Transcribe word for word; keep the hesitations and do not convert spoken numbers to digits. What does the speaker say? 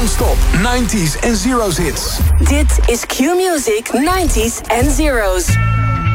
Non-stop nineties en zeros hits. Dit is Q-Music nineties en zeros.